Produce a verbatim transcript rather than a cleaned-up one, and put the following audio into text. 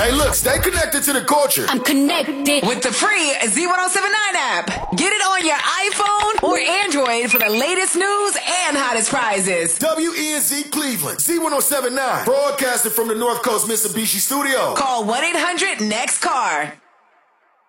Hey, look, stay connected to the culture. I'm connected with the free Z ten seventy-nine app. Get it on your iPhone or Android for the latest news and hottest prizes. W E N Z Cleveland, Z ten seventy-nine, broadcasting from the North Coast Mitsubishi studio. Call one eight hundred next car.